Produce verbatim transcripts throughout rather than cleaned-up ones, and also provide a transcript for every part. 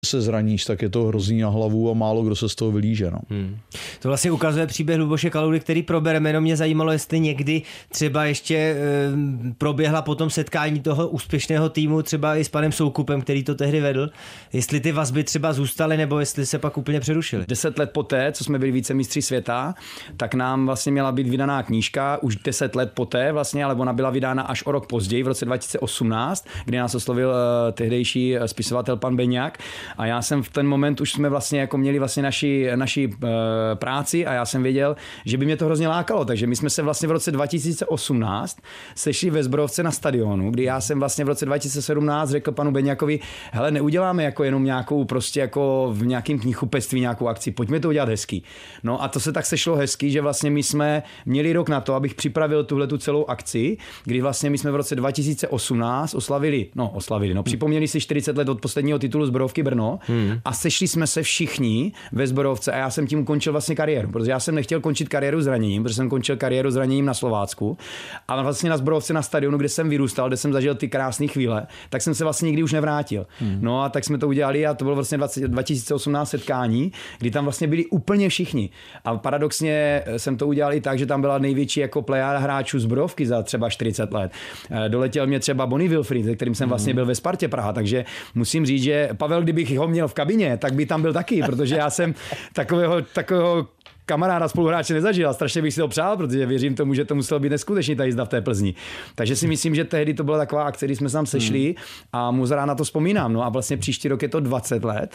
se zraníš, tak je to hrozný na hlavu a málo kdo se z toho vylíže. No. Hmm. To vlastně ukazuje příběh Luboše Kaloudy, který probereme, jenom mě zajímalo, jestli někdy třeba ještě e, proběhla potom setkání toho úspěšného týmu třeba i s panem Soukupem, který to tehdy vedl, jestli ty vazby třeba zůstaly, nebo jestli se pak úplně přerušily. Deset let poté, co jsme byli vícemistři světa, tak nám vlastně měla být vydaná knížka, už deset let poté vlastně, ale ona byla vydána až o rok později, v roce dva tisíce osmnáct, kdy nás oslovil uh, tehdejší spisovatel pan Beňák. A já jsem v ten moment už jsme vlastně jako měli vlastně naši, naši uh, práci a já jsem věděl, že by mě to hrozně lákalo. Takže my jsme se vlastně v roce dva tisíce osmnáct sešli ve Zbrojovce na stadionu, kdy já jsem vlastně v roce dva tisíce sedmnáct řekl panu Beňákovi, hele, neuděláme jako jenom nějakou prostě jako v nějakém knihkupectví nějakou akci, pojďme to udělat hezky. No a to se tak sešlo hezky, že vlastně my jsme měli rok na to, abych připravil tuhle tu celou akci, kdy vlastně my jsme v roce dva tisíce osmnáct oslavili, no oslavili, no připomněli si čtyřicet let od posledního titulu Zbrojovky Brno. Hmm. A sešli jsme se všichni ve Zbrojovce a já jsem tím ukončil vlastně kariéru, protože já jsem nechtěl končit kariéru zraněním, protože jsem končil kariéru zraněním na Slovácku a vlastně na Zbrojovce na stadionu, kde jsem vyrůstal, kde jsem zažil ty krásné chvíle, tak jsem se vlastně nikdy už nevrátil. Hmm. No a tak jsme to udělali a to bylo vlastně dva tisíce osmnáct setkání, kdy tam vlastně byli úplně všichni. A paradoxně jsem to udělal i tak, že tam byla největší jako plejáda hráčů Zbrojovky za třeba čtyřicet let. Doletěl mě třeba Bonnie Wilfried, se kterým jsem vlastně byl ve Spartě Praha, takže musím říct, že Pavel, kdybych ho měl v kabině, tak by tam byl taky, protože já jsem takového, takového kamaráda spoluhráče nezažil a strašně bych si to přál, protože věřím tomu, že to muselo být neskutečný ta jízda v té Plzni. Takže si myslím, že tehdy to byla taková akce, kdy jsme se tam sešli a moc rád na to vzpomínám. No a vlastně příští rok je to dvacet let.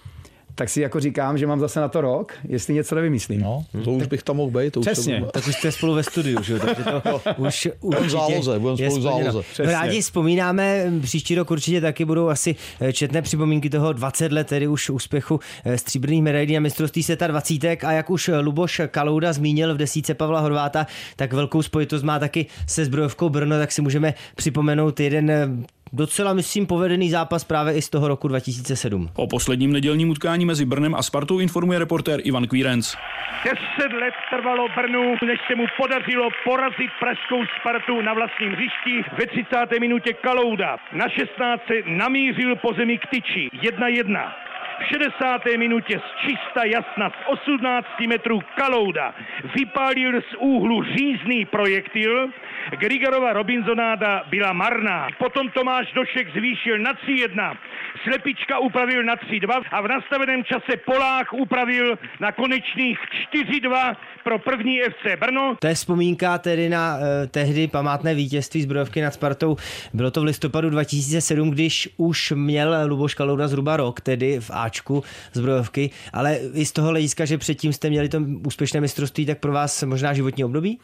Tak si jako říkám, že mám zase na to rok, jestli něco nevymyslím. No, to už bych tam mohl být. To přesně. Už tak už jste spolu ve studiu, že? Takže to už budeme záloze, budeme spolu záloze. Rádi vzpomínáme, příští rok určitě taky budou asi četné připomínky toho dvacet let, tedy už úspěchu stříbrných medailí na mistrovství světa dvacítek a jak už Luboš Kalouda zmínil v desítce Pavla Horváta, tak velkou spojitost má taky se Zbrojovkou Brno, tak si můžeme připomenout jeden docela, myslím, povedený zápas právě i z toho roku dva tisíce sedm. O posledním nedělním utkání mezi Brnem a Spartou informuje reportér Ivan Kvírenc. Deset let trvalo Brnu, než se mu podařilo porazit pražskou Spartu na vlastním hřišti. Ve třicáté minutě Kalouda na šestnáctce namířil po zemi k tyči jedna jedna. V šedesáté minutě z čista jasna z osmnácti metrů Kalouda vypálil z úhlu řízný projektil. Grigorova Robinsonáda byla marná. Potom Tomáš Došek zvýšil na tři jedna. Slepička upravil na tři dva a v nastaveném čase Polák upravil na konečných čtyři dva pro první F C Brno. To je vzpomínka tedy na eh, tehdy památné vítězství Zbrojovky nad Spartou. Bylo to v listopadu dva tisíce sedm, když už měl Luboš Kalouda zhruba rok, tedy v Ačku Zbrojovky, ale i z toho hlediska, že předtím jste měli to úspěšné mistrovství, tak pro vás možná životní období?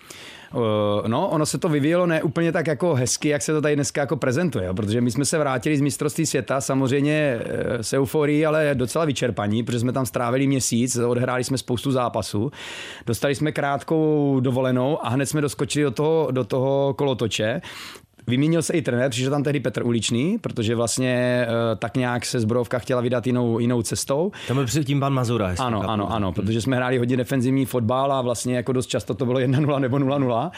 No, ono se to vyvíjelo ne úplně tak jako hezky, jak se to tady dneska jako prezentuje, protože my jsme se vrátili z mistrovství světa, samozřejmě s euforií, ale docela vyčerpaní, protože jsme tam strávili měsíc, odhráli jsme spoustu zápasů, dostali jsme krátkou dovolenou a hned jsme doskočili do toho, do toho kolotoče. Vyměnil se i trenér, přišel tam tehdy Petr Uličný, protože vlastně tak nějak se Zbrojovka chtěla vydat jinou, jinou cestou. Tam byl předtím pan Mazura. Ano, ano, ano, ano, protože jsme hráli hodně defenzivní fotbal a vlastně jako dost často to bylo jedna nula nebo nula nula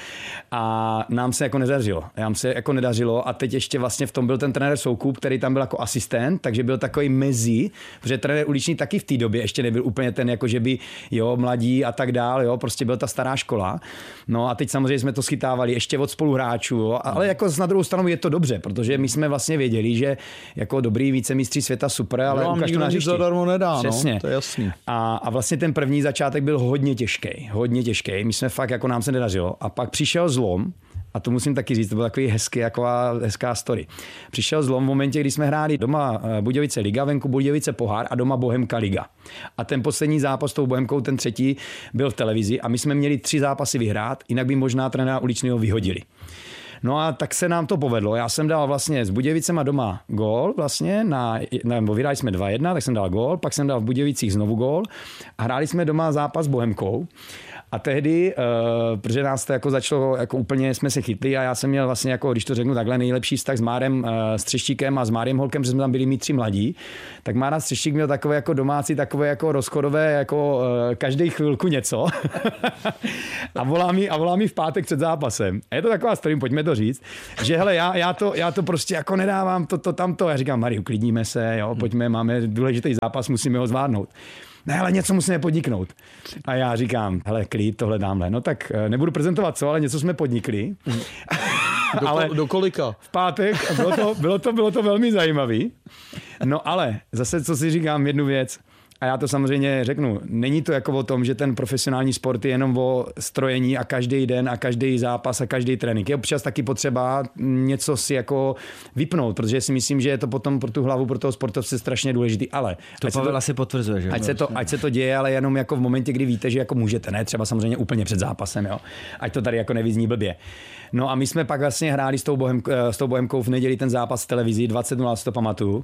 a nám se jako nedařilo. Nám se jako nedařilo a teď ještě vlastně v tom byl ten trenér Soukup, který tam byl jako asistent, takže byl takový mezi, protože trenér Uličný taky v té době ještě nebyl úplně ten jako, že by jo, mladí a tak dál, jo, prostě byl ta stará škola. No a teď samozřejmě jsme to schytávali ještě od spoluhráčů, jo, ale jako na druhou stranu je to dobře, protože my jsme vlastně věděli, že jako dobrý vícemistří světa super, ale no, ukaž to na hřišti. Zadarmo nedá, přesně. No, to je jasný. A, a vlastně ten první začátek byl hodně těžký, hodně těžký. My jsme fakt jako nám se nedařilo a pak přišel zlom. A to musím taky říct, to byl takový hezký, taková hezká story. Přišel zlom v momentě, kdy jsme hráli doma Budějovice Liga, venku Budějovice Pohár a doma Bohemka Liga. A ten poslední zápas s tou Bohemkou, ten třetí, byl v televizi a my jsme měli tři zápasy vyhrát, jinak by možná trenéra Uličného vyhodili. No a tak se nám to povedlo. Já jsem dal vlastně s Budějovicema doma gól vlastně, na, nebo vyhráli jsme dva jedna, tak jsem dal gól, pak jsem dal v Budějovicích znovu gól a hráli jsme doma zápas s Bohemkou. A tehdy, uh, protože nás to jako začalo, jako úplně jsme se chytli a já jsem měl vlastně, jako, když to řeknu takhle, nejlepší vztah s Márem uh, Střeštíkem a s Máriem Holkem, že jsme tam byli mít tři mladí, tak Mára Střeštík měl takové jako domácí, takové jako rozchodové, jako uh, každý chvilku něco. a, volá mi, a volá mi v pátek před zápasem. A je to taková story, pojďme to říct, že hele, já, já, to, já to prostě jako nedávám, to, to, tamto. Já říkám, Mari, uklidníme se, jo, pojďme, máme důležitý zápas, musíme ho zvládnout. Ne, ale něco musíme podniknout. A já říkám, hele, klid, tohle dámhle. No tak nebudu prezentovat co, ale něco jsme podnikli. Do, ale do kolika? V pátek bylo to, bylo to, bylo to velmi zajímavý. No ale zase, co si říkám, jednu věc. A já to samozřejmě řeknu, není to jako o tom, že ten profesionální sport je jenom o strojení a každý den a každý zápas a každý trénink. Je občas taky potřeba něco si jako vypnout, protože si myslím, že je to potom pro tu hlavu, pro toho sportovce strašně důležitý. Ale to Pavel asi potvrzuje, že? Ať se, to, ať se to děje, ale jenom jako v momentě, kdy víte, že jako můžete, ne třeba samozřejmě úplně před zápasem, jo. Ať to tady jako nevyzní blbě. No a my jsme pak vlastně hráli s tou, Bohem, s tou Bohemkou v neděli ten zápas v televizi, dvacet nula, si to pamatuju.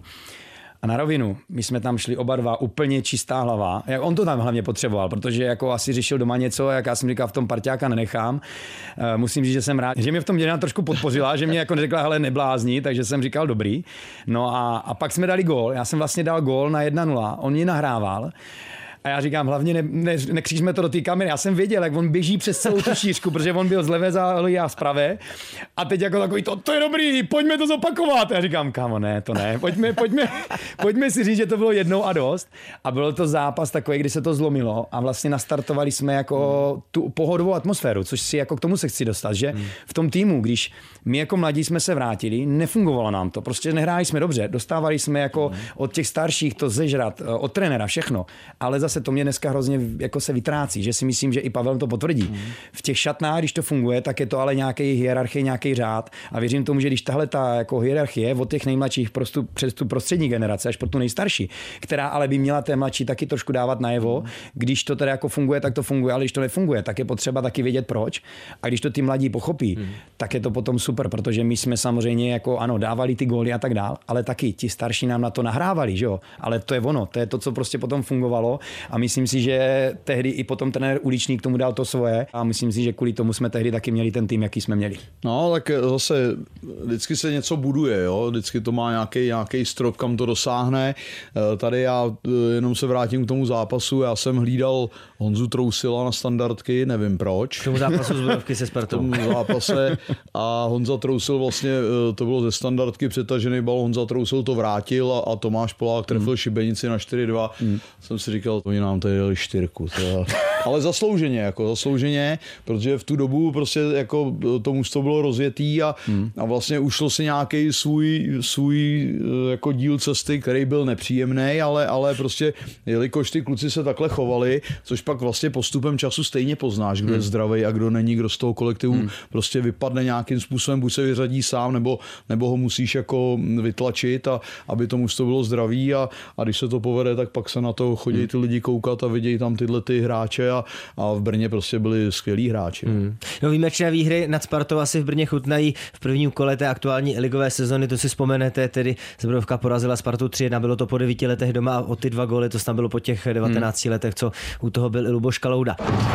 A na rovinu, my jsme tam šli oba dva úplně čistá hlava. Jak on to tam hlavně potřeboval, protože jako asi řešil doma něco, jak já jsem říkal, v tom parťáka nenechám. E, musím říct, že jsem rád, že mě v tom dělá trošku podpořila, že mě jako neřekla, hele, neblázni, takže jsem říkal dobrý. No a, a pak jsme dali gól. Já jsem vlastně dal gól na jedna nula. On mě nahrával. A já říkám, hlavně ne, ne, nekřížme to do té kamery. Já jsem věděl, jak on běží přes celou tu šířku, protože on byl z levé zálohy a z pravé. A teď jako takový, to, to je dobrý, pojďme to zopakovat. A já říkám, kámo, ne, to ne. Pojďme, pojďme, pojďme si říct, že to bylo jednou a dost. A byl to zápas takový, kdy se to zlomilo a vlastně nastartovali jsme jako tu pohodovou atmosféru, což si jako k tomu se chci dostat, že v tom týmu, když my jako mladí jsme se vrátili, nefungovalo nám to. Prostě nehráli jsme dobře, dostávali jsme jako od těch starších to zežrat, od trenéra všechno. Ale zase to mě dneska hrozně jako se vytrácí, že si myslím, že i Pavel to potvrdí. V těch šatnách, když to funguje, tak je to ale nějaký hierarchie, nějaký řád a věřím tomu, že když tahle ta jako hierarchie od těch nejmladších prostu, přes tu prostřední generaci až po tu nejstarší, která ale by měla té mladší taky trošku dávat najevo, když to teda jako funguje, tak to funguje, ale když to nefunguje, tak je potřeba taky vědět proč. A když to ty mladí pochopí, hmm. tak je to potom super, protože my jsme samozřejmě jako ano, dávali ty góly a tak dál, ale taky ti starší nám na to nahrávali, že jo? Ale to je ono, to je to, co prostě potom fungovalo. A myslím si, že tehdy i potom trenér Uličný k tomu dal to svoje a myslím si, že kvůli tomu jsme tehdy taky měli ten tým, jaký jsme měli. No, tak zase vždycky se něco buduje, jo? Vždycky to má nějaký, nějaký strop, kam to dosáhne. Tady já jenom se vrátím k tomu zápasu, já jsem hlídal Honzu Trousila na standardky, nevím proč. K tomu zápasu z Bodovky se Spartou. K tomu zápase a Honza Trousil vlastně, to bylo ze standardky přetažený bal, Honza Trousil to vrátil a, a Tomáš Polák trefil mm. šibenici na čtyři dva. Mm. Jsem si říkal, oni nám tady dali čtyřku. Teda. Ale zaslouženě, jako zaslouženě, protože v tu dobu prostě jako to mužstvo bylo rozjetý a, mm. a vlastně ušlo si nějaký svůj, svůj jako díl cesty, který byl nepříjemný, ale, ale prostě jelikož ty kluci se takhle chovali, což pak vlastně postupem času stejně poznáš, kdo je zdravý a kdo není, kdo z toho kolektivu hmm. prostě vypadne nějakým způsobem, buď se vyřadí sám, nebo, nebo ho musíš jako vytlačit, a aby to mužstvo bylo zdravý a, a když se to povede, tak pak se na to chodí ty lidi koukat a vidějí tam tyhle ty hráče a, a v Brně prostě byli skvělí hráči. Hmm. No výjimečné výhry nad Spartou asi v Brně chutnají v prvním kole té aktuální ligové sezony, to si vzpomenete, tedy Zbrojovka porazila Spartu tři jedna, bylo to po devíti letech doma a o ty dva góly to tam bylo po těch devatenácti hmm. letech, co u toho byl i Luboš Kalouda.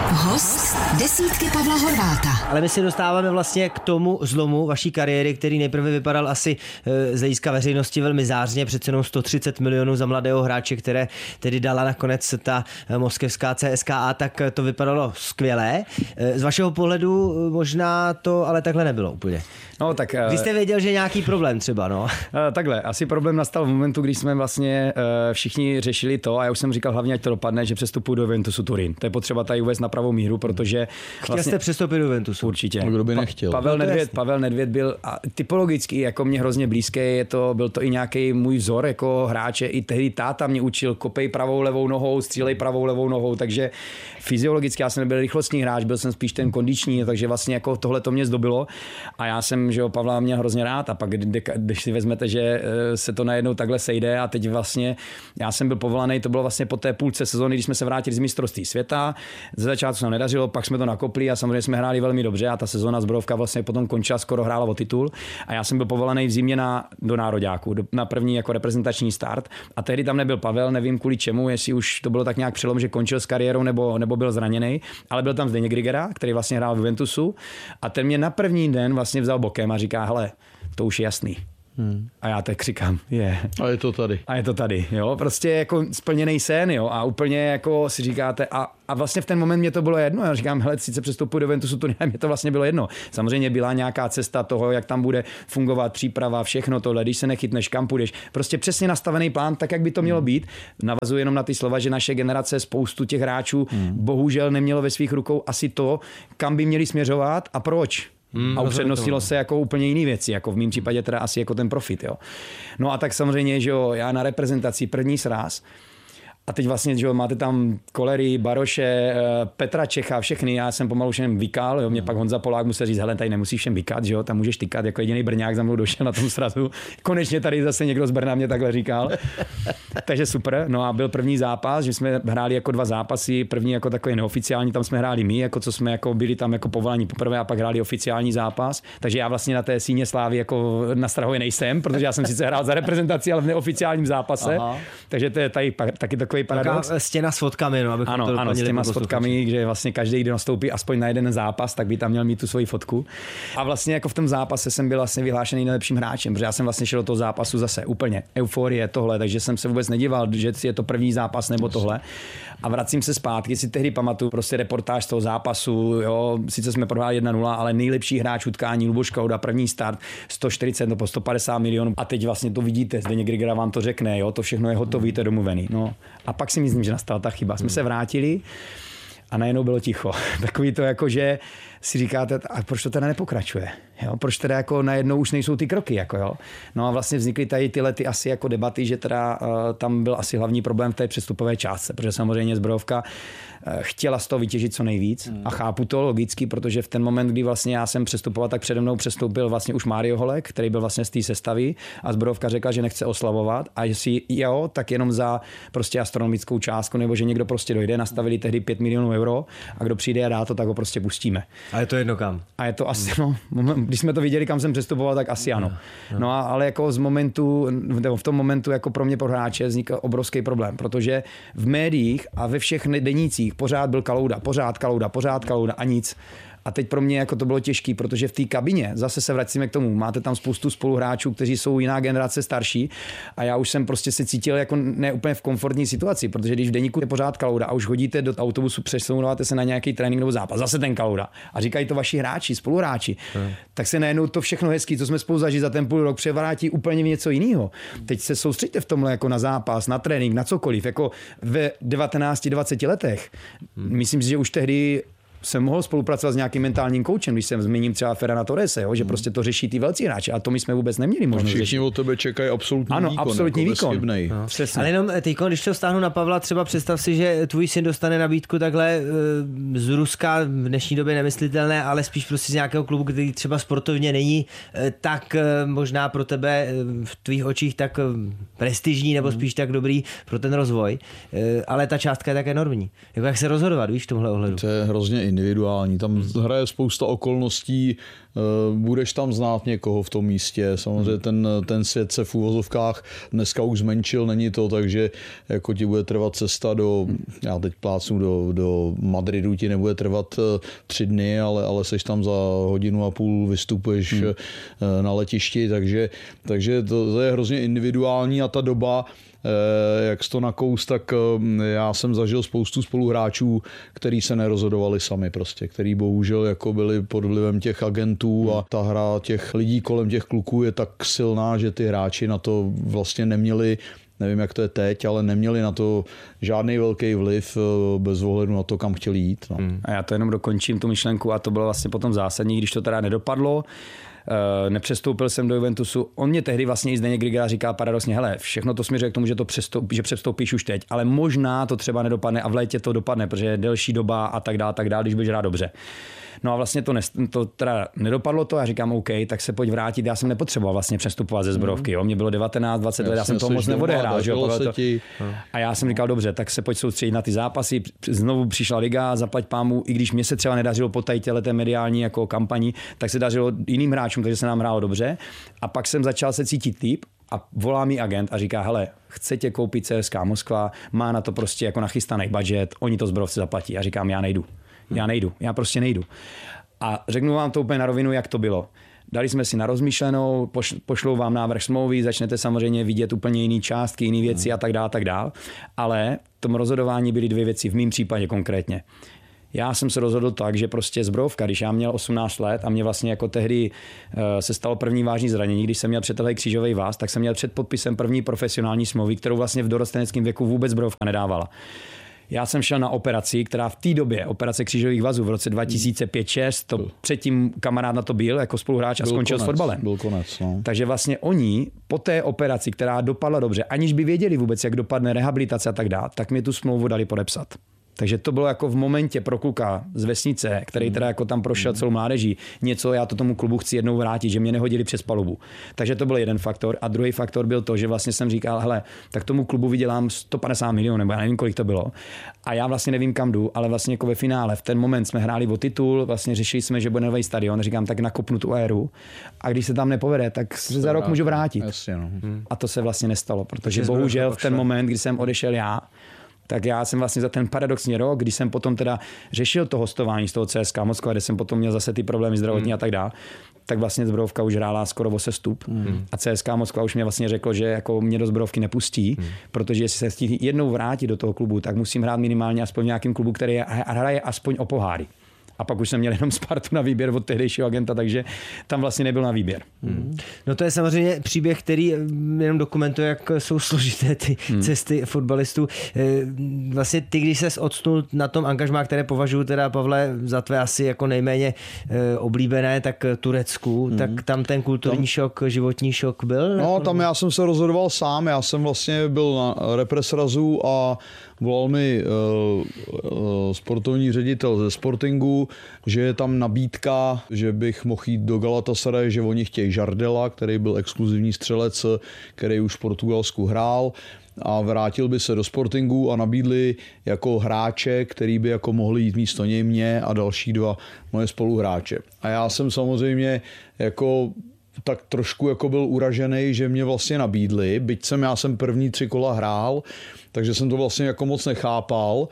Host desítky Pavla Horváta. Ale my se dostáváme vlastně k tomu zlomu vaší kariéry, který nejprve vypadal asi z hlediska veřejnosti velmi zářně, přece jenom sto třicet milionů za mladého hráče, které tedy dala nakonec ta moskevská C S K A, tak to vypadalo skvěle. Z vašeho pohledu možná to ale takhle nebylo úplně. No, tak, Vy jste věděl, že nějaký problém třeba, no? Takhle, asi problém nastal v momentu, když jsme vlastně všichni řešili to, a já už jsem říkal hlavně, ať to dopadne, že přestupuji do Juventusu Turín. To je potřeba tady uvést na pravou míru, protože vlastně... Chtěl jste přestoupit do Juventusu? Určitě. Kdo by nechtěl. Pa- Pavel, Nedvěd, Pavel Nedvěd byl a typologicky jako mě hrozně blízký, je to, byl to i nějaký můj vzor jako hráče, i tehdy táta mě učil, kopej pravou levou nohou, střílej pravou levou nohou, takže fyziologicky já jsem nebyl rychlostní hráč, byl jsem spíš ten kondiční, takže vlastně jako tohle to mě zdobilo a já jsem, že jo, Pavla měl hrozně rád a pak když si vezmete, že se to najednou takhle sejde a teď vlastně já jsem byl povolaný, to bylo vlastně po té půlce sezóny, když jsme se vrátili z mistrovství světa, ze začátku se nám nedařilo, pak jsme to nakopli a samozřejmě jsme hráli velmi dobře a ta sezóna Zbrojovka vlastně potom končila, skoro hrála o titul a já jsem byl povolaný v zimě na, do nároďáku, do, na první jako reprezentační start a tehdy tam nebyl Pavel, nevím kvůli čemu, jestli už to bylo tak nějak přelom, že končil s kariérou nebo, nebo lebo byl zraněný, ale byl tam Zdeněk Grigera, který vlastně hrál v Juventusu a ten mě na první den vlastně vzal bokem a říká, hele, to už je jasný. Hmm. A já tak říkám, je. Yeah. A je to tady. A je to tady, jo. Prostě jako splněný sen, jo. A úplně jako si říkáte, a, a vlastně v ten moment mě to bylo jedno. Já říkám, hele, sice přestupuji do Juventusu, to ne, mě to vlastně bylo jedno. Samozřejmě byla nějaká cesta toho, jak tam bude fungovat příprava, všechno tohle, když se nechytneš, kam půjdeš. Prostě přesně nastavený plán, tak, jak by to mělo být. Navazuji jenom na ty slova, že naše generace, spoustu těch hráčů, hmm. bohužel nemělo ve svých rukou asi to, kam by měli směřovat a proč. Hmm, a upřednostnilo se jako úplně jiné věci, jako v mém případě teda asi jako ten profit. Jo. No a tak samozřejmě, že jo, já na reprezentaci první sraz a teď vlastně, že jo, máte tam Kolery, Baroše, Petra Čecha, všechny, já jsem pomalu všem vykal, jo, mě hmm. pak Honza Polák musel říct, hele, tady nemusíš všem vykat, že jo, tam můžeš tykat, jako jediný Brňák za mnou došel na tom srazu. Konečně tady zase někdo z Brna mě takhle říkal. Takže super. No a byl první zápas, že jsme hráli jako dva zápasy, první jako takový neoficiální, tam jsme hráli my, jako co jsme jako byli tam jako povolání poprvé a pak hráli oficiální zápas. Takže já vlastně na té síně slávy jako na Strahově nejsem, protože já jsem sice hrál za reprezentaci, ale v neoficiálním zápase. Aha. Takže to je tady taky takový paradox. Taká stěna s fotkami, no, abych ano, to ano, s těma s fotkami, že vlastně každý, kdo nastoupí aspoň na jeden zápas, tak by tam měl mít tu svoji fotku. A vlastně jako v tom zápase jsem byl vlastně vyhlášený nejlepším hráčem, protože já jsem vlastně šel do toho zápasu zase úplně euforie tohle, takže jsem se vůbec nedíval, že je to první zápas nebo tohle. A vracím se zpátky, si tehdy pamatuju prostě reportáž z toho zápasu, jo, sice jsme prohráli jedna nula, ale nejlepší hráč utkání Luboš Kalouda, první start, sto čtyřicet nebo sto padesát milionů. A teď vlastně to vidíte, Zdeněk Grigera vám to řekne, jo, to všechno je hotový, to je domluvený. No. A pak si myslím, že nastala ta chyba. Jsme se vrátili a najednou bylo ticho. Takový to jako, že si říkáte, a proč to teda nepokračuje? Jo? Proč teda jako najednou už nejsou ty kroky? Jako, jo? No a vlastně vznikly tady tyhle ty asi jako debaty, že teda uh, tam byl asi hlavní problém v té přestupové částce, protože samozřejmě Zbrojovka uh, chtěla z toho vytěžit co nejvíc mm. a chápu to logicky, protože v ten moment, kdy vlastně já jsem přestupoval, tak přede mnou přestoupil vlastně už Mário Holek, který byl vlastně z té sestavy a Zbrojovka řekla, že nechce oslavovat a jestli jo, tak jenom za prostě astronomickou částku, nebo že někdo prostě dojde, nastavili tehdy pět milionů euro a kdo přijde a dá to, tak ho prostě pustíme. A je to jedno kam? A je to asi, no, když jsme to viděli, kam jsem přestupoval, tak asi ano. No, no a, ale jako z momentu, v tom momentu jako pro mě pro hráče vznikl obrovský problém, protože v médiích a ve všech denících pořád byl Kalouda, pořád Kalouda, pořád Kalouda a nic. A teď pro mě jako to bylo těžké, protože v té kabině, zase se vracíme k tomu, máte tam spoustu spoluhráčů, kteří jsou jiná generace starší a já už jsem prostě se cítil jako ne úplně v komfortní situaci, protože když v deníku je pořád Kalouda a už hodíte do autobusu, přesouváte se na nějaký trénink nebo zápas, zase ten Kalouda a říkají to vaši hráči, spoluhráči, hmm. tak se najednou to všechno hezký, co jsme spolu zažili za ten půl rok, převrátí úplně v něco jiného. Teď se soustřeďte v tomhle jako na zápas, na trénink, na cokoliv, jako ve devatenácti dvaceti letech. Hmm. Myslím si, že už tehdy jsem mohl spolupracovat s nějakým mentálním koučem, když jsem zmíním třeba Ferrana Torrese, jo, že prostě to řeší ty velcí hráči, a to my jsme vůbec neměli možnost řešit. Všichni od tebe čekají absolutní ano, výkon. Absolutní jako výkon. No. Ale jenom teď, když to stáhnu na Pavla, třeba představ si, že tvůj syn dostane nabídku takhle z Ruska, v dnešní době nemyslitelné, ale spíš prostě z nějakého klubu, který třeba sportovně není tak možná pro tebe v tvých očích tak prestižní, nebo spíš tak dobrý pro ten rozvoj, ale ta částka je tak enormní. Jako jak se rozhodovat, víš, v tomhle ohledu? To je hrozně individuální. Tam hraje spousta okolností, budeš tam znát někoho v tom místě. Samozřejmě ten, ten svět se v úvozovkách dneska už zmenšil, není to, takže jako ti bude trvat cesta do, já teď plácnu do, do Madridu, ti nebude trvat tři dny, ale, ale seš tam za hodinu a půl, vystupuješ hmm. na letišti, takže, takže to, to je hrozně individuální a ta doba, jak jsi to nakous, tak já jsem zažil spoustu spoluhráčů, kteří se nerozhodovali sami prostě, který bohužel jako byli pod vlivem těch agentů a ta hra těch lidí kolem těch kluků je tak silná, že ty hráči na to vlastně neměli, nevím jak to je teď, ale neměli na to žádný velký vliv bez ohledu na to, kam chtěli jít. No. A já to jenom dokončím tu myšlenku a to bylo vlastně potom zásadní, když to teda nedopadlo. Uh, nepřestoupil jsem do Juventusu. On mě tehdy vlastně i Zdeněk Grigera říká paradoxně, hele, všechno to směřuje k tomu, že to přestoupí, že přestoupíš už teď, ale možná to třeba nedopadne a v létě to dopadne, protože je delší doba a tak dále, tak dále, když budeš hrát dobře. No a vlastně to, ne, to teda nedopadlo to, já říkám OK, tak se pojď vrátit, já jsem nepotřeboval vlastně přestupovat ze Zbrojovky, jo, mě bylo devatenáct dvacet let, já jsem toho moc neodehrál, že jo, to... A já jsem říkal dobře, tak se pojď soustředit na ty zápasy, znovu přišla liga, zaplať pámu, i když mě se třeba nedařilo po tady té mediální jako kampani, tak se dařilo jiným hráčům, takže se nám hrálo dobře a pak jsem začal se cítit líp. a volá mi agent a říká, hele, chce tě koupit C S K A Moskva, má na to prostě jako nachystaný budget, oni to Zbrojovce zaplatí. Já říkám, já nejdu. Já nejdu, já prostě nejdu. A řeknu vám to úplně na rovinu, jak to bylo. Dali jsme si na rozmýšlenou, pošlou vám návrh smlouvy, začnete samozřejmě vidět úplně jiný částky, jiné věci a tak dále, tak dále. Ale v tom rozhodování byly dvě věci, v mém případě konkrétně. Já jsem se rozhodl tak, že prostě Zbrojovka, když já měl osmnáct let a mě vlastně jako tehdy se stalo první vážný zranění, když jsem měl přetrhlý křížový váz, tak jsem měl před podpisem první profesionální smlouvy, kterou vlastně v dorosteneckém věku vůbec Zbrojovka nedávala. Já jsem šel na operaci, která v té době, operace křížových vazů v roce dva tisíce pět šest, to předtím kamarád na to byl jako spoluhráč a byl skončil konec, s fotbalem. Byl konec, no. Takže vlastně oni po té operaci, která dopadla dobře, aniž by věděli vůbec, jak dopadne rehabilitace a tak dále, tak mi tu smlouvu dali podepsat. Takže to bylo jako v momentě pro kluka z vesnice, který teda jako tam prošel celou mládeží, něco, já to tomu klubu chci jednou vrátit, že mě nehodili přes palubu. Takže to byl jeden faktor. A druhý faktor byl to, že vlastně jsem říkal, hele, tak tomu klubu vydělám sto padesát milionů, nebo já nevím, kolik to bylo. A já vlastně nevím, kam jdu, ale vlastně jako ve finále, v ten moment jsme hráli o titul, vlastně řešili jsme, že bude nový stadion, říkám, tak nakopnu tu éru. A když se tam nepovede, tak se za rok můžu vrátit. Jasně, no. A to se vlastně nestalo, protože bohužel v ten moment, kdy jsem odešel já, tak já jsem vlastně za ten paradoxní rok, když jsem potom teda řešil to hostování z toho C S K A Moskva, kde jsem potom měl zase ty problémy zdravotní mm. a tak dále, tak vlastně Zbrojovka už hrála skoro o sestup mm. a C S K A Moskva už mě vlastně řeklo, že jako mě do Zbrojovky nepustí, mm. protože jestli se chci jednou vrátit do toho klubu, tak musím hrát minimálně aspoň v nějakém klubu, který hraje aspoň o poháry. A pak už jsem měl jenom Spartu na výběr od tehdejšího agenta, takže tam vlastně nebyl na výběr. Hmm. No to je samozřejmě příběh, který jenom dokumentuje, jak jsou složité ty hmm. cesty fotbalistů. Vlastně ty, když ses odstnul na tom angažmá, které považuji teda, Pavle, za tvé asi jako nejméně oblíbené, tak Turecku, hmm. tak tam ten kulturní tam... šok, životní šok byl? No, tam já jsem se rozhodoval sám, já jsem vlastně byl na represrazu a volal mi uh, uh, sportovní ředitel ze Sportingu, že je tam nabídka, že bych mohl jít do Galatasaray, že oni chtějí Jardela, který byl exkluzivní střelec, který už v Portugalsku hrál, a vrátil by se do Sportingu a nabídli jako hráče, který by jako mohli jít místo něj mě a další dva moje spoluhráče. A já jsem samozřejmě jako tak trošku jako byl uražený, že mě vlastně nabídli, byť jsem, já jsem první tři kola hrál, takže jsem to vlastně jako moc nechápal,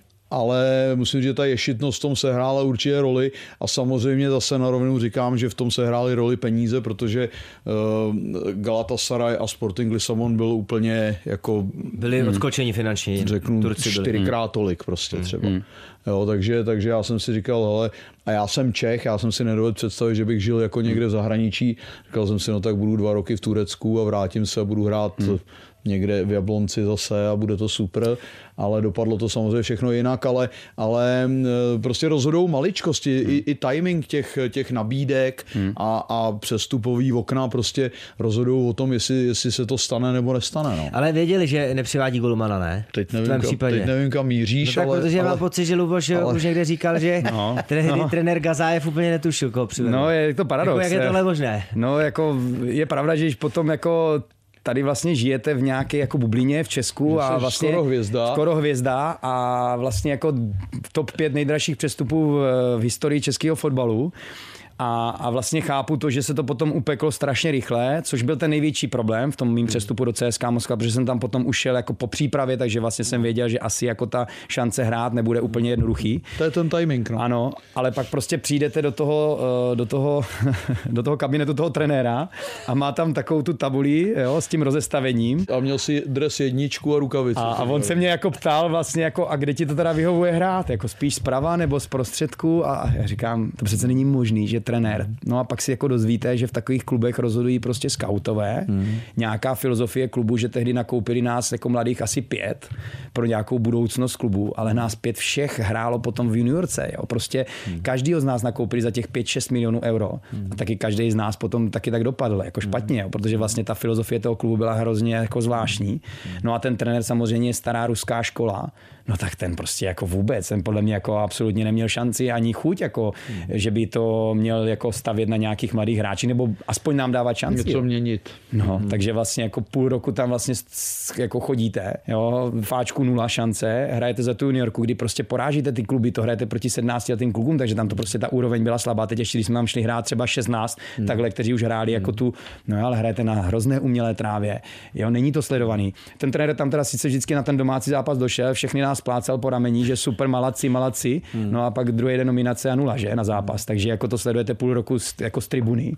ale musím říct, že ta ješitnost v tom sehrála určitě roli a samozřejmě zase na rovinu říkám, že v tom sehrály roli peníze, protože uh, Galatasaray a Sporting Lisabon byl úplně jako... Byli hmm, odskočeni finanční. Řeknu Turci čtyřikrát tolik prostě třeba. Hmm. Jo, takže, takže já jsem si říkal, hele, a já jsem Čech, já jsem si nedovedl představit, že bych žil jako někde v zahraničí. Říkal jsem si, no tak budu dva roky v Turecku a vrátím se a budu hrát hmm. někde v Jablonci zase a bude to super, ale dopadlo to samozřejmě všechno jinak, ale, ale prostě rozhodou maličkosti, hmm. i, i timing těch, těch nabídek hmm. a, a přestupový okna prostě rozhodou o tom, jestli, jestli se to stane nebo nestane. No. Ale věděli, že nepřivádí golmana, ne? Teď nevím, kam, teď nevím kam míříš, no tak, ale... protože ale, mám pocit, že Luboš ale, už někde říkal, že no, tehdy no. trenér Gazájev úplně netušil, koho přivedl. No je to paradox. Jako, jak je tohle možné? No jako je pravda, že když potom jako tady vlastně žijete v nějaké jako bublině v Česku a vlastně skoro hvězda. skoro hvězda a vlastně jako top pět nejdražších přestupů v, v historii českého fotbalu. A, a vlastně chápu to, že se to potom upeklo strašně rychle, což byl ten největší problém v tom mým přestupu do C S K A Moskva, protože jsem tam potom ušel jako po přípravě, takže vlastně jsem věděl, že asi jako ta šance hrát nebude úplně jednoduchý. To je ten timing, no. Ano, ale pak prostě přijdete do toho, do toho, do toho kabinetu toho trenéra a má tam takovou tu tabuli, jo, s tím rozestavením. A měl si dres jedničku a rukavice. A, a on se mě jako ptal vlastně jako, a kde ti to teda vyhovuje hrát, jako spíš zprava nebo z prostředku, a já říkám, to přece není možný, že trenér. No a pak si jako dozvíte, že v takových klubech rozhodují prostě skautové. Hmm. Nějaká filozofie klubu, že tehdy nakoupili nás jako mladých asi pět pro nějakou budoucnost klubu, ale nás pět všech hrálo potom v juniorce. Jo. Prostě hmm. každýho z nás nakoupili za těch pět šest milionů euro. Hmm. A taky každý z nás potom taky tak dopadl, jako špatně, jo, protože vlastně ta filozofie toho klubu byla hrozně jako zvláštní. No a ten trenér samozřejmě je stará ruská škola. no tak ten prostě jako vůbec, ten podle mě jako absolutně neměl šanci ani chuť, jako, hmm. že by to měl jako stavět na nějakých mladých hráčích, nebo aspoň nám dávat šanci. Něco měnit. No, hmm. takže vlastně jako půl roku tam vlastně jako chodíte, jo, fáčku nula šance, hrajete za tu juniorku, kdy prostě porážíte ty kluby, to hrajete proti sedmnáctiletým klukům, takže tam to prostě ta úroveň byla slabá. Teď ještě, když jsme tam šli hrát třeba šestnáct, hmm. takhle, kteří už hráli hmm. jako tu, no ale hrajete na hrozné umělé trávě. Jo, není to sledovaný. Ten trenér tam teda sice vždycky na ten domácí zápas došel, všechny nás plácal po ramení, že super, malaci, malaci, hmm. no a pak druhý den nominace a nula, že, na zápas. Takže jako to sledujete půl roku z, jako z tribuny.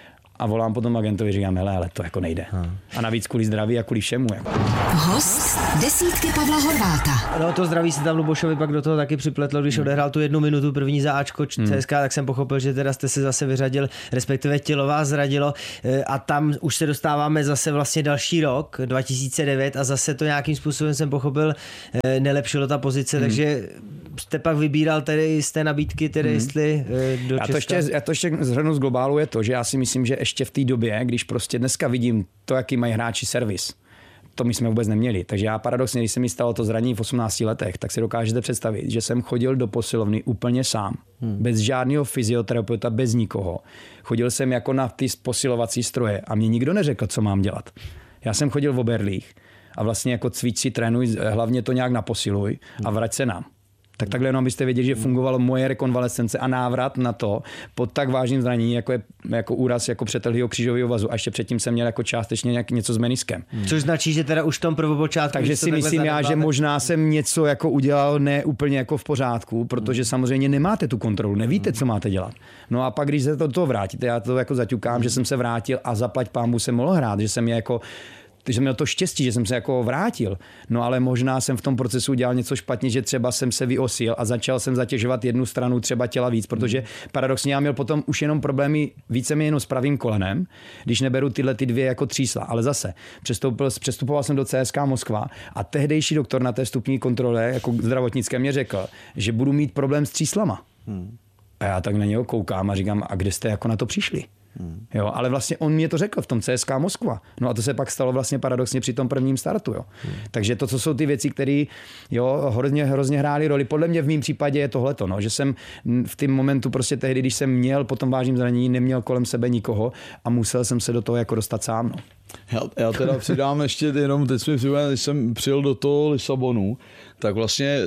A volám potom agentovi, říkám, hele, ale to jako nejde. Hmm. A navíc kvůli zdraví a kvůli všemu. Jako. Host desítky Pavla Horváta. No to zdraví se tam Lubošovi pak do toho taky připletlo, když odehrál tu jednu minutu první za Ačko C S K, hmm. tak jsem pochopil, že teda jste se zase vyřadil, respektive tělo vás zradilo a tam už se dostáváme zase vlastně další rok, dva tisíce devět a zase to nějakým způsobem jsem pochopil, nelepšilo ta pozice, hmm. takže jste pak vybíral tedy z té nabídky, tedy hmm. jestli do Česka. Já to ještě, já to ještě zhrnu z globálu je to, že já si myslím, že ještě v té době, když prostě dneska vidím to, jaký mají hráči servis, to my jsme vůbec neměli. Takže já paradoxně, když se mi stalo to zranění v osmnácti letech, tak si dokážete představit, že jsem chodil do posilovny úplně sám. Hmm. Bez žádného fyzioterapeuta, bez nikoho. Chodil jsem jako na ty posilovací stroje a mě nikdo neřekl, co mám dělat. Já jsem chodil v oberlích a vlastně jako cvič si, trénuj, hlavně to nějak naposiluj a vrať se nám. Tak takhle jenom abyste věděli, že fungovalo moje rekonvalescence a návrat na to pod tak vážným zranění, jako je jako úraz jako přetelhýho křížového vazu. A ještě předtím jsem měl jako částečně nějak něco s meniskem. Hmm. Což značí, že teda už v tom prvopočátku. Takže si myslím já, že možná jsem něco jako udělal ne úplně jako v pořádku, protože samozřejmě nemáte tu kontrolu, nevíte, co máte dělat. No a pak, když se do toho vrátíte, já to jako zaťukám, že jsem se vrátil a zaplať pánbůh jsem mohl hrát, že jsem je jako že jsem měl to štěstí, že jsem se jako vrátil. No ale možná jsem v tom procesu udělal něco špatně, že třeba jsem se vyosil a začal jsem zatěžovat jednu stranu třeba těla víc, protože paradoxně já měl potom už jenom problémy víceméně jenom s pravým kolenem, když neberu tyhle ty dvě jako třísla. Ale zase přestoupil, přestupoval jsem do C S K Moskva a tehdejší doktor na té vstupní kontrole jako zdravotnické mě řekl, že budu mít problém s tříslama. Hmm. A já tak na něho koukám a říkám, a kde jste jako na to přišli? Hmm. Jo, ale vlastně on mě to řekl v tom C S K Moskva. No a to se pak stalo vlastně paradoxně při tom prvním startu. Jo. Hmm. Takže to, co jsou ty věci, které hrozně, hrozně hrály roli. Podle mě v mém případě je tohleto, no, že jsem v tom momentu prostě tehdy, když jsem měl po tom vážným zranění, neměl kolem sebe nikoho a musel jsem se do toho jako dostat sám. No. Já, já teda přidám ještě jenom, teď mi připomněl, když jsem přijel do toho Lisabonu, tak vlastně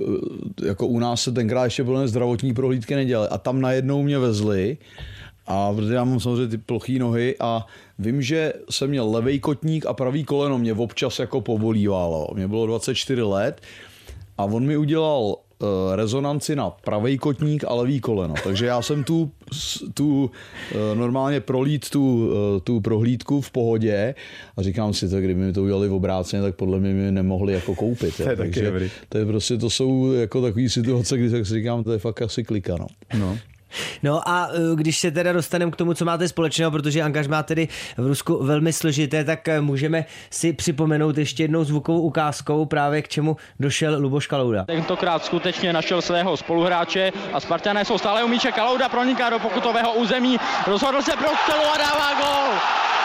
jako u nás se tenkrát ještě bylo zdravotní prohlídky nedělaly a tam najednou mě vezli. A protože já mám samozřejmě ty plochý nohy a vím, že jsem měl levej kotník a pravý koleno mě občas jako pobolívalo. Mě bylo dvacet čtyři let a on mi udělal uh, rezonanci na pravej kotník a levý koleno. Takže já jsem tu, tu uh, normálně prolít tu, uh, tu prohlídku v pohodě a říkám si, tak kdyby mi to udělali v obráceně, tak podle mě mi nemohli jako koupit. To je taky dobrý. To je prostě, to jsou jako takové situace, kdy tak si říkám, to je fakt asi klika. No. no. No a když se teda dostaneme k tomu, co máte společného, protože angažmá tedy v Rusku velmi složité, tak můžeme si připomenout ještě jednou zvukovou ukázkou právě k čemu došel Luboš Kalouda. Tentokrát skutečně našel svého spoluhráče a Spartané jsou stále u míče. Kalouda proniká do pokutového území, rozhodl se pro střelu a dává gól.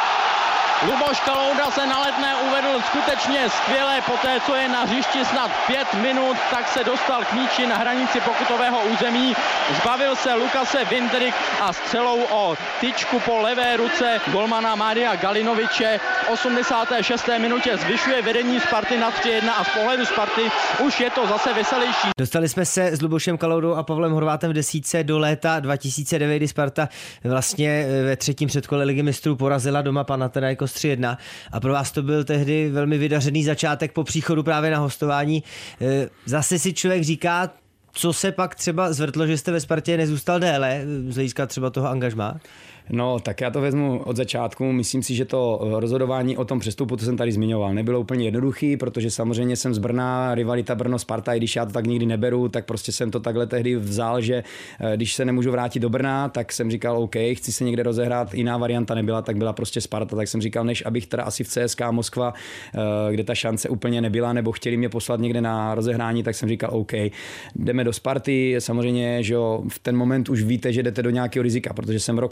Luboš Kalouda se na Letné uvedl skutečně skvěle, poté co je na hřišti snad pět minut, tak se dostal k míči na hranici pokutového území, zbavil se Lukase Vindrik a střelou o tyčku po levé ruce golmana Mária Galinoviče v osmdesáté šesté minutě zvyšuje vedení Sparty na tři jedna a z pohledu Sparty už je to zase veselější. Dostali jsme se s Lubošem Kaloudou a Pavlem Horvátem v desítce do léta dva tisíce devět, kdy Sparta vlastně ve třetím předkole Ligy mistrů porazila doma Panathinaikos tři jedna a pro vás to byl tehdy velmi vydařený začátek po příchodu právě na hostování. Zase si člověk říká, co se pak třeba zvrtlo, že jste ve Spartě nezůstal déle, z hlediska třeba toho angažmá? No, tak já to vezmu od začátku. Myslím si, že to rozhodování o tom přestupu, to jsem tady zmiňoval, nebylo úplně jednoduchý, protože samozřejmě jsem z Brna, rivalita Brno-Sparta, i když já to tak nikdy neberu, tak prostě jsem to takhle tehdy vzal, že když se nemůžu vrátit do Brna, tak jsem říkal, OK, chci se někde rozehrát, jiná varianta nebyla, tak byla prostě Sparta, tak jsem říkal, než abych teda asi v C S K Moskva, kde ta šance úplně nebyla, nebo chtěli mě poslat někde na rozehrání, tak jsem říkal, OK, jdeme do Sparty, samozřejmě, že jo, v ten moment už víte, že jdete do nějakého rizika, protože jsem rok nehrál.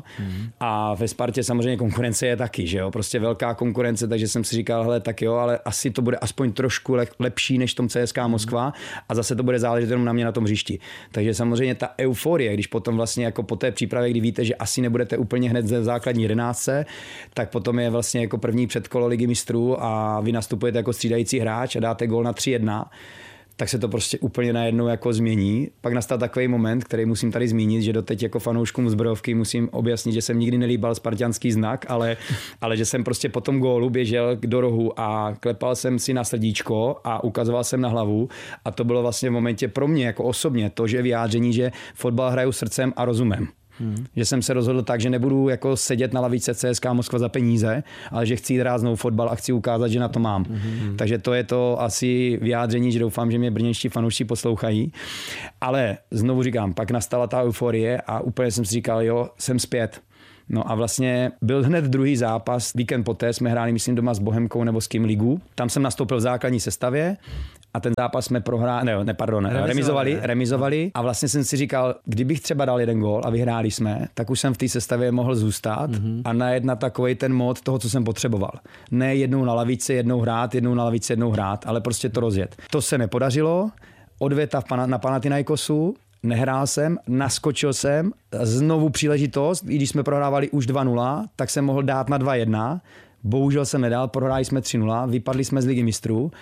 Hmm. A ve Spartě samozřejmě konkurence je taky, že jo, prostě velká konkurence, takže jsem si říkal, hele, tak jo, ale asi to bude aspoň trošku lepší než v tom C S K Moskva a zase to bude záležet jenom na mě na tom hřišti. Takže samozřejmě ta euforie, když potom vlastně jako po té přípravě, kdy víte, že asi nebudete úplně hned ze základní jedenáctce, tak potom je vlastně jako první předkolo Ligy mistrů a vy nastupujete jako střídající hráč a dáte gól na tři jedna. Tak se to prostě úplně najednou jako změní. Pak nastal takový moment, který musím tady zmínit, že doteď jako fanouškům Zbrojovky musím objasnit, že jsem nikdy nelíbal spartianský znak, ale, ale že jsem prostě po tom gólu běžel do rohu a klepal jsem si na srdíčko a ukazoval jsem na hlavu a to bylo vlastně v momentě pro mě jako osobně to, že vyjádření, že fotbal hraju srdcem a rozumem. Hmm. Že jsem se rozhodl tak, že nebudu jako sedět na lavice C S K Moskva za peníze, ale že chci hrát znovu fotbal a chci ukázat, že na to mám. Hmm. Takže to je to asi vyjádření, že doufám, že mě brněnští fanoušci poslouchají. Ale znovu říkám, pak nastala ta euforie a úplně jsem si říkal, jo, jsem zpět. No a vlastně byl hned druhý zápas, víkend poté jsme hráli, myslím, doma s Bohemkou nebo s kým ligu. Tam jsem nastoupil v základní sestavě a ten zápas jsme prohráli, ne, ne, pardon, remizovali, remizovali, remizovali a vlastně jsem si říkal, kdybych třeba dal jeden gól a vyhráli jsme, tak už jsem v té sestavě mohl zůstat mm-hmm. a najet na takovej ten mod toho, co jsem potřeboval. Ne jednou na lavici, jednou hrát, jednou na lavici, jednou hrát, ale prostě to rozjet. To se nepodařilo, odveta na Panathinaikosu, nehrál jsem, naskočil jsem, znovu příležitost, i když jsme prohrávali už dva nula, tak jsem mohl dát na dva jedna. Bohužel jsem nedal, prohráli jsme tři nula, vypadli jsme z Ligy mistrů.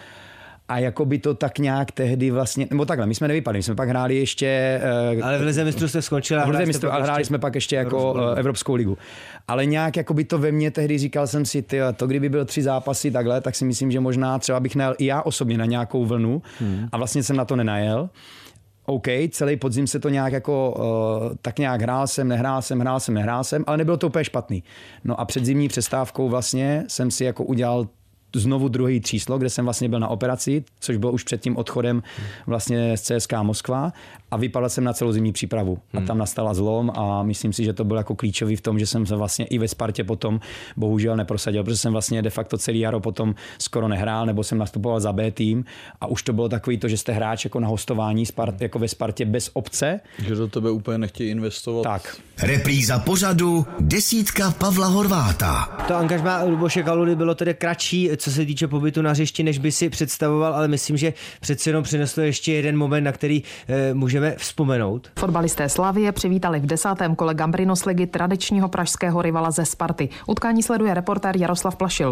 A jako by to tak nějak tehdy vlastně, nebo takhle, my jsme nevypadli, my jsme pak hráli ještě... Ale v Lize mistrů jste skončili a hráli, mistru, a hráli jsme pak ještě jako Evropskou, Evropskou ligu. Ale nějak jako by to ve mně tehdy říkal jsem si, ty, to kdyby byl tři zápasy takhle, tak si myslím, že možná třeba bych najel i já osobně na nějakou vlnu hmm. a vlastně jsem na to nenajel. OK, celý podzim se to nějak jako, uh, tak nějak hrál jsem, nehrál jsem, hrál jsem, nehrál jsem, ale nebylo to úplně špatný. No a před zimní přestávkou vlastně jsem si jako udělal znovu druhý tříslo, kde jsem vlastně byl na operaci, což bylo už před tím odchodem vlastně z C S K Moskva a vypadal jsem na celou zimní přípravu. A tam nastala zlom a myslím si, že to bylo jako klíčový v tom, že jsem se vlastně i ve Spartě potom bohužel neprosadil, protože jsem vlastně de facto celý jaro potom skoro nehrál, nebo jsem nastupoval za B tým a už to bylo takový to, že jste hráč jako na hostování Spart, jako ve Spartě bez obce. Že do tebe úplně nechtějí investovat. Tak. Repríza pořadu Desítka Pavla Horváta. To angažmá Luboše Kaludy bylo tedy kratší, co se týče pobytu na hřišti, než by si představoval, ale myslím, že přeci jenom přineslo ještě jeden moment, na který e, můžeme vzpomenout. Fotbalisté Slavie přivítali v desátém kole Gambrinus ligy tradičního pražského rivala ze Sparty. Utkání sleduje reportér Jaroslav Plašil.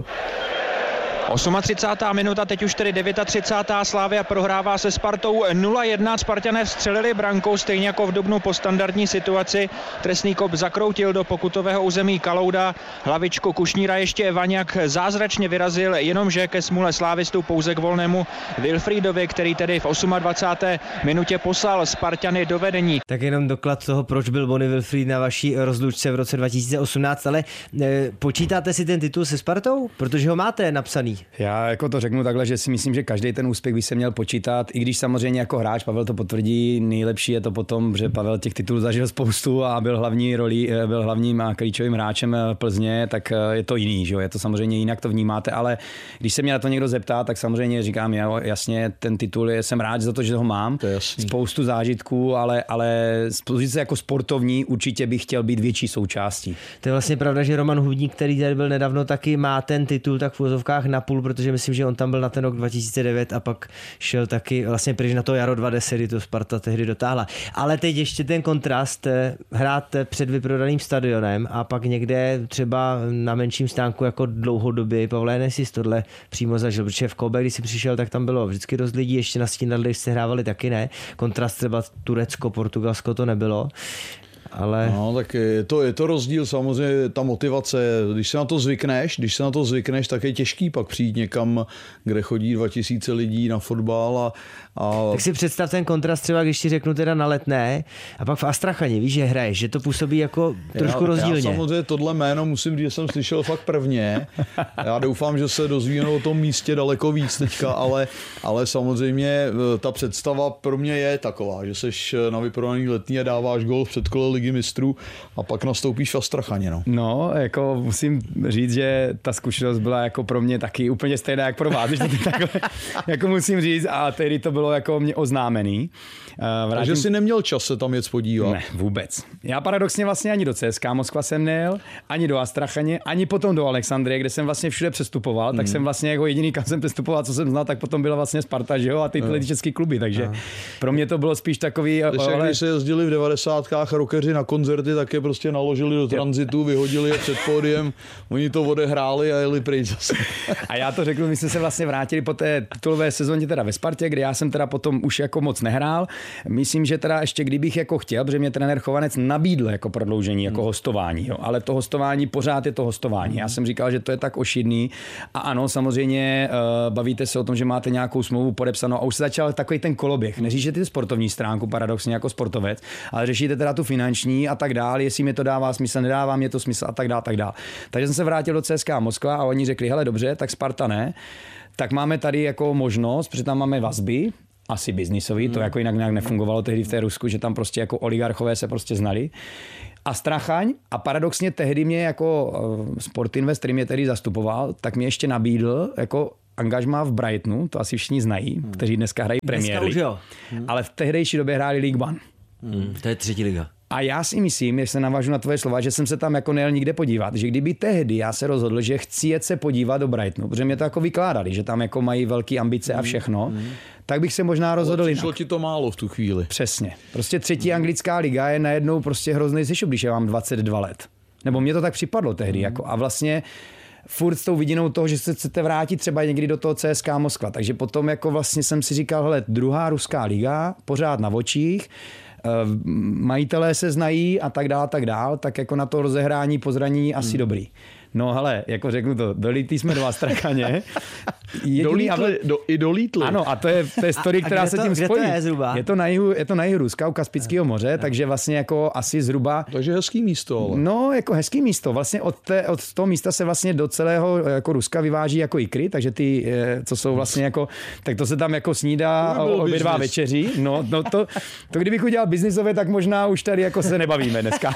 třicátá osmá minuta, teď už tedy třicátá devátá Slavia prohrává se Spartou nula jedna. Spartané vstřelili brankou stejně jako v dubnu po standardní situaci. Trestný kop zakroutil do pokutového území Kalouda. Hlavičku Kušníra ještě Vaňák zázračně vyrazil, jenomže ke smůle slávistů pouze k volnému Wilfriedovi, který tedy v dvacáté osmé minutě poslal Spartany do vedení. Tak jenom doklad toho, proč byl Bonnie Wilfried na vaší rozlučce v roce dva tisíce osmnáct, ale e, počítáte si ten titul se Spartou? Protože ho máte napsaný. Já jako to řeknu takhle, že si myslím, že každý ten úspěch by se měl počítat, i když samozřejmě jako hráč, Pavel to potvrdí, nejlepší je to potom, že Pavel těch titulů zažil spoustu a byl hlavní roli, byl hlavním a klíčovým hráčem Plzně, tak je to jiný, že jo? Je to samozřejmě jinak, to vnímáte, ale když se mě na to někdo zeptá, tak samozřejmě říkám, jo, jasně, ten titul je, jsem rád za to, že ho mám, to spoustu zážitků, ale, ale z pozice jako sportovní určitě bych chtěl být větší součástí. To je vlastně pravda, že Roman Hubník, který tady byl nedávno, taky má ten titul tak v úzovkách na půl, protože myslím, že on tam byl na ten rok dva tisíce devět a pak šel taky vlastně pryč na to jaro dva tisíce deset, kdy to Sparta tehdy dotáhla. Ale teď ještě ten kontrast, hrát před vyprodaným stadionem a pak někde třeba na menším stánku jako dlouhodobě. Pavle, nejsi tohle přímo zažil, protože v Kobe, když jsi přišel, tak tam bylo vždycky dost lidí, ještě na stínadle se hrávali taky ne. Kontrast třeba Turecko, Portugalsko to nebylo. Ale... No, tak je to, je to rozdíl samozřejmě, ta motivace, když se na to zvykneš, když se na to zvykneš, tak je těžký pak přijít někam, kde chodí dva tisíce lidí na fotbal a, a... Tak si představ ten kontrast třeba, když ti řeknu teda na Letné a pak v Astrachani, víš, že hraješ, že to působí jako trošku já, rozdílně. Já samozřejmě tohle jméno musím říct, že jsem slyšel fakt prvně. Já doufám, že se dozvíme o tom místě daleko víc teďka, ale, ale samozřejmě ta představa pro mě je taková, že seš na vyprodaný Letný a dáváš gól v předkole ligy mistrů a pak nastoupíš v Astrachaně. No. no, jako musím říct, že ta zkušenost byla jako pro mě taky úplně stejná jak pro vás, že to takhle, jako musím říct, a tehdy to bylo jako mě oznámený. Vrátím... Takže jsi neměl čas se tam jet podívat? Ne, vůbec. Já paradoxně vlastně ani do C S K A Moskva jsem nejel, ani do Astrachaně, ani potom do Alexandrie, kde jsem vlastně všude přestupoval, hmm. tak jsem vlastně jako jediný, kam jsem přestupoval, co jsem znal, tak potom byla vlastně Sparta, že jo, a ty tyhle český kluby, takže no. pro mě to bylo spíš takový... Když, ale... když se jezdili v devadesátkách rockeři na koncerty, tak je prostě naložili do tranzitu, vyhodili je před pódiem, oni to odehráli a jeli pryč zase. A já to řeknu, my jsme se vlastně vrátili po té titulové sezóně teda ve Spartě, kde já jsem teda potom už jako moc nehrál. Myslím, že teda ještě kdybych jako chtěl, protože mě trenér Chovanec nabídl jako prodloužení, jako hostování, jo. Ale to hostování pořád je to hostování. Já jsem říkal, že to je tak ošidný a ano, samozřejmě uh, bavíte se o tom, že máte nějakou smlouvu podepsanou a už se začal takový ten koloběh. Neříšete sportovní stránku paradoxně jako sportovec, ale řešíte teda tu finanční a tak dál, jestli mi to dává smysl, nedává mě to smysl a tak dál, tak dál. Takže jsem se vrátil do C S K A Moskva a oni řekli, hele dobře, tak Sparta ne, tak máme tady jako možnost, protože tam máme vazby, asi biznisový, hmm. to jako jinak nějak nefungovalo tehdy v té Rusku, že tam prostě jako oligarchové se prostě znali. A Strachaň, a paradoxně tehdy mě jako Sportinvest, který mě tehdy zastupoval, tak mě ještě nabídl jako angažmá v Brightonu, to asi všichni znají, hmm. kteří dneska hrají Premier League, hmm. ale v tehdejší době hráli League One. Hmm. To je třetí liga. A já si myslím, jestli se navážu na tvoje slova, že jsem se tam jako nejel nikde podívat, že kdyby tehdy já se rozhodl, že chci jet se podívat do Brightonu, protože mě to jako vykládali, že tam jako mají velké ambice a všechno, mm. tak bych se možná rozhodl jinak. Přišlo ti to málo v tu chvíli. Přesně. Prostě třetí mm. anglická liga je najednou prostě hrozný sešup, když je vám dvacet dva let. Nebo mně to tak připadlo tehdy. Mm. Jako, a vlastně furt s tou vidinou toho, že se chcete vrátit třeba někdy do toho C S K A Moskva. Takže potom jako vlastně jsem si říkal, hele, druhá ruská liga, pořád na očích, majitelé se znají a tak dál, tak dál, tak jako na to rozehrání po zranění asi hmm. dobrý. No hele, jako řeknu to, dolítli jsme do Astrachaně. Dolítli, do, i dolítli. Ano, a to je, to je story, která a se to, tím spojí. To je, zhruba? je to na jihu, je to na jihu Ruska, u Kaspického moře, a. takže vlastně jako asi zhruba... Takže hezký místo. Ale. No, jako hezký místo. Vlastně od, té, od toho místa se vlastně do celého jako Ruska vyváží jako ikry, takže ty, co jsou vlastně jako, tak to se tam jako snídá obě dva večeří. No, no to, to kdybych udělal biznisově, tak možná už tady jako se nebavíme dneska.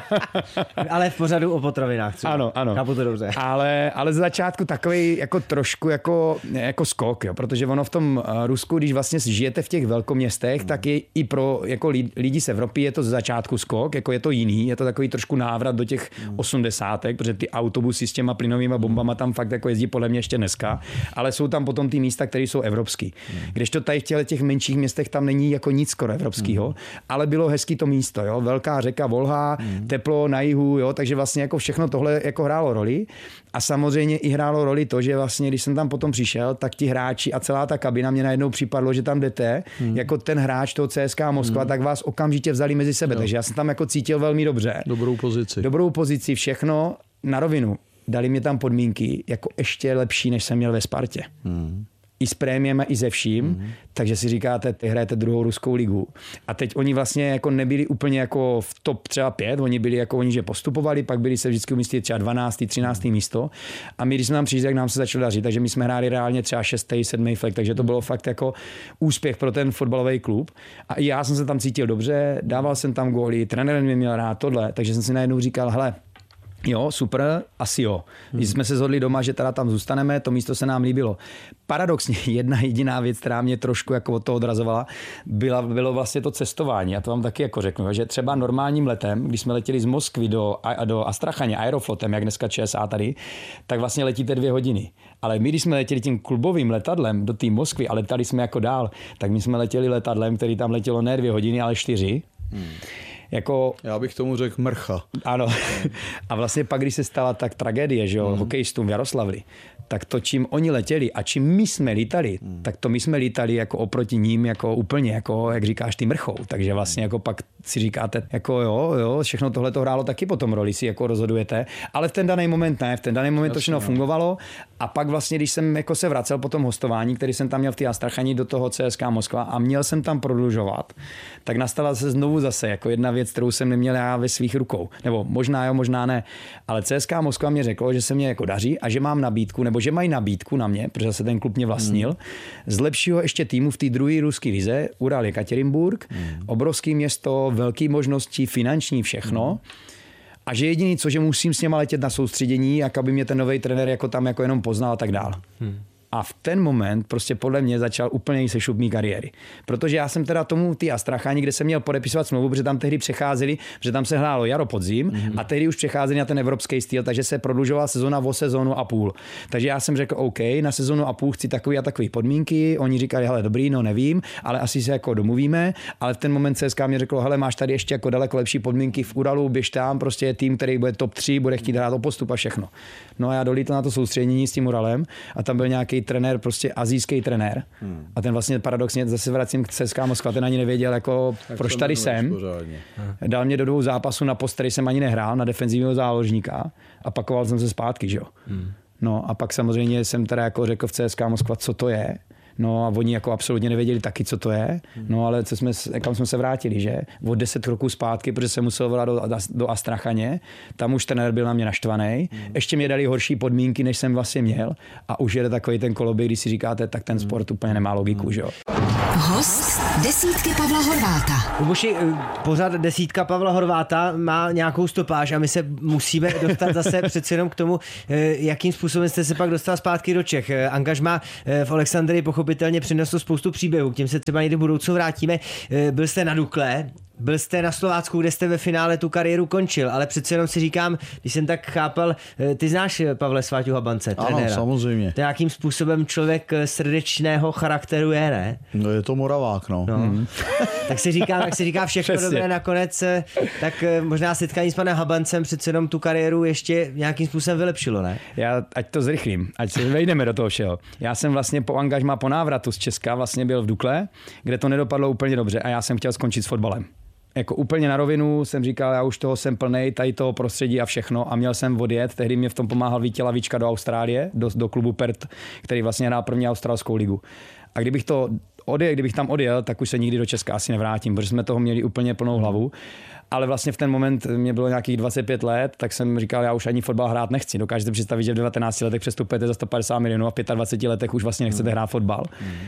Ale v pořadu o potravinách třeba. Ano, ano. Chápu to dobře. Ale, ale z začátku takový jako trošku jako, jako skok, jo, protože ono v tom Rusku, když vlastně žijete v těch velkoměstech, hmm. tak je i pro jako lidi z Evropy je to z začátku skok, jako je to jiný, je to takový trošku návrat do těch hmm. osmdesátek, protože ty autobusy s těma plynovými bombama tam fakt jako jezdí podle mě ještě dneska, ale jsou tam potom ty místa, které jsou evropský. Hmm. Kdežto tady v těch, těch menších městech tam není jako nic skoro evropského, hmm. ale bylo hezký to místo, jo, velká řeka Volha, hmm. teplo na jihu, jo, takže vlastně jako všechno tohle jako hrálo roli. A samozřejmě i hrálo roli to, že vlastně, když jsem tam potom přišel, tak ti hráči a celá ta kabina mě najednou připadlo, že tam jdete, hmm. jako ten hráč toho C S K A Moskva, hmm. tak vás okamžitě vzali mezi sebe. Jo. Takže já jsem tam jako cítil velmi dobře. Dobrou pozici. Dobrou pozici, všechno na rovinu. Dali mě tam podmínky jako ještě lepší, než jsem měl ve Spartě. Hmm. I s prémiem, i ze vším, mm-hmm. takže si říkáte, ty hrajete druhou ruskou ligu. A teď oni vlastně jako nebyli úplně jako v top třeba pět, oni byli jako oni, že postupovali, pak byli se vždycky umístit třeba dvanácté, třinácté místo. A my, když jsme tam přišli, tak nám se začalo dařit, takže my jsme hráli reálně třeba šestý, sedmý flek, takže to bylo fakt jako úspěch pro ten fotbalový klub. A i já jsem se tam cítil dobře, dával jsem tam góly, trenér mě měl rád tohle, takže jsem si najednou říkal, hele, jo, super, asi jo. Když jsme se shodli doma, že teda tam zůstaneme, to místo se nám líbilo. Paradoxně jedna jediná věc, která mě trošku jako od toho odrazovala, byla, bylo vlastně to cestování. Já to vám taky jako řeknu, že třeba normálním letem, když jsme letěli z Moskvy do, do Astrachaně Aeroflotem, jak dneska ČSA tady, tak vlastně letíte dvě hodiny. Ale my, když jsme letěli tím klubovým letadlem do té Moskvy a letali jsme jako dál, tak my jsme letěli letadlem, který tam letělo ne dvě hodiny, ale čtyři. Hmm. Jako, já bych tomu řekl mrcha. Ano. A vlastně pak, když se stala tak tragédie, že jo, mm. hokejistům v Jaroslavli, tak to, čím oni letěli a čím my jsme lítali, mm. tak to my jsme lítali jako oproti ním jako úplně, jako jak říkáš, ty mrchou. Takže vlastně jako pak si říkáte, jako jo, jo, všechno tohle to hrálo taky potom roli, si jako rozhodujete, ale v ten daný moment ne, v ten daný moment Jasně, to všechno no. fungovalo a pak vlastně, když jsem jako se vracel po tom hostování, který jsem tam měl v té Astrachani do toho C S K A Moskva a měl jsem tam prodlužovat, tak nastala se znovu zase jako jedna věc, věc, kterou jsem neměl já ve svých rukou. Nebo možná jo, možná ne. Ale C S K A Moskva mě řeklo, že se mě jako daří a že mám nabídku, nebo že mají nabídku na mě, protože se ten klub mě vlastnil, hmm. z lepšího ještě týmu v té druhé ruské lize, Ural Jekaterinburg, hmm. obrovský město, velké možnosti, finanční, všechno. Hmm. A že jediný, co, že musím s něma letět na soustředění, jak aby mě ten nový trenér jako tam jako jenom poznal a tak dál. Hmm. A v ten moment prostě podle mě začal úplně sešup mý kariéry. Protože já jsem teda tomu ty Astrachani, kde jsem měl podepisovat smlouvu, protože tam tehdy přecházeli, že tam se hrálo jaro podzim mm-hmm. a tehdy už přecházeli na ten evropský styl, takže se prodlužovala sezona o sezonu a půl. Takže já jsem řekl OK, na sezonu a půl chci takový a takový podmínky. Oni říkali, hele, dobrý, no nevím, ale asi se jako domluvíme, ale v ten moment C S K A mě řeklo, hele, máš tady ještě jako daleko lepší podmínky v Uralu, běž tam, prostě je tým, který bude top tři, bude chtít hrát o postup a všechno. No a já dolítl na to soustředění s tím Uralem a tam byl nějaký trenér, prostě asijský trenér. Hmm. A ten vlastně paradoxně zase vracím k C S K A Moskva, ten ani nevěděl, jako tak proč tady jsem. Dal mě do dvou zápasů na post, který jsem ani nehrál, na defenzivního záložníka a pakoval jsem se zpátky, že jo. Hmm. No a pak samozřejmě jsem teda jako řekl v C S K A Moskva, co to je. No a oni jako absolutně nevěděli taky, co to je. No ale co jsme, kam jsme se vrátili, že? O deset kroků zpátky, protože jsem musel volat do, do Astrachaně. Tam už trenér byl na mě naštvaný. Hmm. Ještě mě dali horší podmínky, než jsem vlastně měl. A už jede takový ten koloběh, když si říkáte, tak ten sport hmm. úplně nemá logiku, že jo? Host desítky Pavla Horváta. Luboši, pořád desítka Pavla Horváta má nějakou stopáž a my se musíme dostat zase přece jenom k tomu, jakým způsobem jste se pak dostal zpátky do Čech. Angažmá v Alexandrii pochopitelně přinesl spoustu příběhů, k těm se třeba někdy v budoucnu vrátíme. Byl jste na Dukle, byl jste na Slovácku, kde jste ve finále tu kariéru končil, ale přece jenom si říkám, když jsem tak chápal, ty znáš Pavle Sváťu Habance, ano, trenéra. Samozřejmě. To nějakým způsobem člověk srdečného charakteru je, ne? No je to Moravák, no. no. Mm. tak si říkám, jak se říká všechno Přesně. dobré nakonec, tak možná setkání s panem Habancem přece jenom tu kariéru ještě nějakým způsobem vylepšilo, ne? Já ať to zrychlím, ať se vejdeme do toho všeho. Já jsem vlastně po angažmá po návratu z Česka vlastně byl v Dukle, kde to nedopadlo úplně dobře a já jsem chtěl skončit s fotbalem. Jako úplně na rovinu jsem říkal, já už toho jsem plnej, tady toho prostředí a všechno a měl jsem odjet, tehdy mě v tom pomáhal Vítě Lavička do Austrálie, do, do klubu Perth, který vlastně hrál první australskou ligu. A kdybych to odjel, kdybych tam odjel, tak už se nikdy do Česka asi nevrátím, protože jsme toho měli úplně plnou hlavu. Ale vlastně v ten moment mě bylo nějakých dvacet pět let, tak jsem říkal, já už ani fotbal hrát nechci. Dokážete představit, že v devatenácti letech přestupujete za sto padesát milionů a v dvaceti pěti letech už vlastně nechcete hrát fotbal.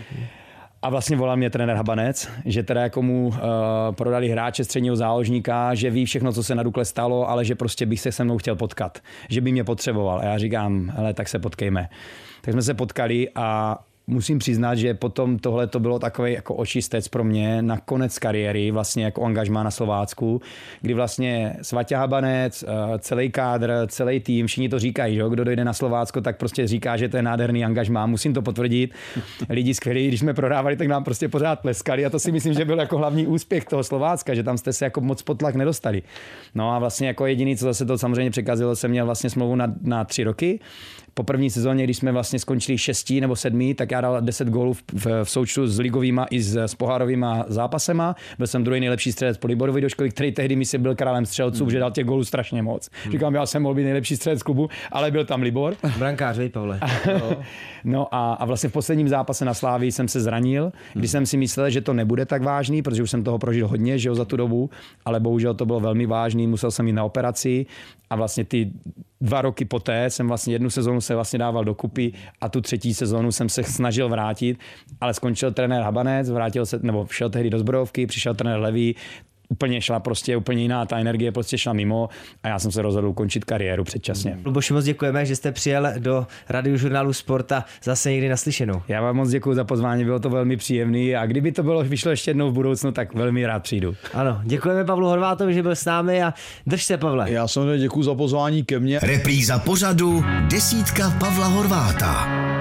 A vlastně volal mě trenér Habanec, že teda jako mu uh, prodali hráče středního záložníka, že ví všechno, co se na Dukle stalo, ale že prostě bych se se mnou chtěl potkat, že by mě potřeboval. A já říkám, hele, tak se potkejme. Tak jsme se potkali a musím přiznat, že potom tohle to bylo takový jako očistec pro mě na konec kariéry, vlastně jako angažmá na Slovácku, kdy vlastně Svaťa Habanec, celý kádr, celý tým, všichni to říkají, že? Kdo dojde na Slovácko, tak prostě říká, že to je nádherný angažmá. Musím to potvrdit. Lidi skvělí, když jsme prohrávali, tak nám prostě pořád tleskali a to si myslím, že byl jako hlavní úspěch toho Slovácka, že tam jste se jako moc pod tlak nedostali. No a vlastně jako jediný, co zase to samozřejmě překazilo, jsem měl vlastně smlouvu na, na tři roky. Po první sezóně, když jsme vlastně skončili šestí nebo sedmý, tak já dal deset gólů v, v, v součtu s ligovýma i s, s pohárovýma zápasema. Byl jsem druhý nejlepší střelec Poliborovi do školy, který tehdy mi si byl králem střelců, mm. že dal těch gólů strašně moc. Mm. Říkám, já jsem mohl být nejlepší střelec klubu, ale byl tam Libor. Brankář, vej, Pavle. No a, a vlastně v posledním zápase na Slávii jsem se zranil, když mm. jsem si myslel, že to nebude tak vážný, protože už jsem toho prožil hodně, že jo, za tu dobu, ale bohužel to bylo velmi vážný, musel jsem jít na operaci a vlastně ty dva roky poté jsem vlastně jednu sezónu se vlastně dával dokupy a tu třetí sezónu jsem se snažil vrátit, ale skončil trenér Habanec, vrátil se, nebo šel tehdy do Zbrojovky, přišel trenér Levý, úplně šla prostě úplně jiná, ta energie prostě šla mimo a já jsem se rozhodl ukončit kariéru předčasně. Luboši, moc děkujeme, že jste přijel do Radiožurnálu Sport a zase někdy naslyšenou. Já vám moc děkuji za pozvání, bylo to velmi příjemné a kdyby to bylo vyšlo ještě jednou v budoucnu, tak velmi rád přijdu. Ano, děkujeme Pavlu Horvátovi, že byl s námi a drž se, Pavle. Já samozřejmě děkuji za pozvání ke mně. Repríza pořadu Desítka Pavla Horváta.